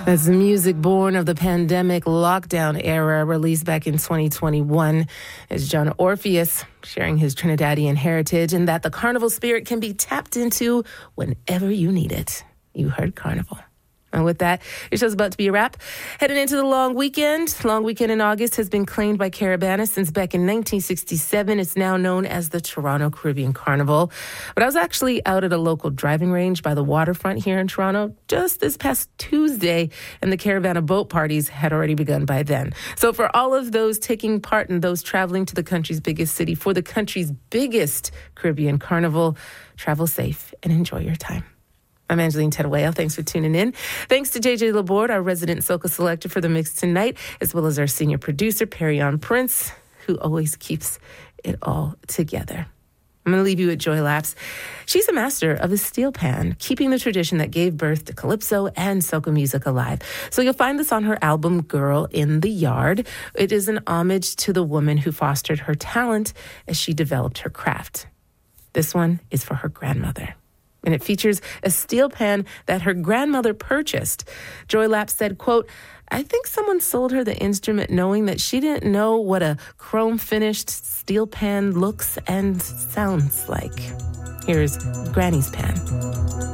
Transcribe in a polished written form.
That's the music born of the pandemic lockdown era, released back in 2021. It's John Orpheus sharing his Trinidadian heritage and that the carnival spirit can be tapped into whenever you need it. You heard Carnival. And with that, your show's about to be a wrap. Heading into the long weekend. Long weekend in August has been claimed by Caribana since back in 1967. It's now known as the Toronto Caribbean Carnival. But I was actually out at a local driving range by the waterfront here in Toronto just this past Tuesday, and the Caribana boat parties had already begun by then. So for all of those taking part and those traveling to the country's biggest city for the country's biggest Caribbean Carnival, travel safe and enjoy your time. I'm Angeline Teruel. Thanks for tuning in. Thanks to JJ Laborde, our resident soca selector for the mix tonight, as well as our senior producer, Perryon Prince, who always keeps it all together. I'm going to leave you with Joy Laps. She's a master of the steel pan, keeping the tradition that gave birth to calypso and soca music alive. So you'll find this on her album, Girl in the Yard. It is an homage to the woman who fostered her talent as she developed her craft. This one is for her grandmother. And it features a steel pan that her grandmother purchased. Joy Lapp said, quote, "I think someone sold her the instrument knowing that she didn't know what a chrome-finished steel pan looks and sounds like." Here's Granny's pan.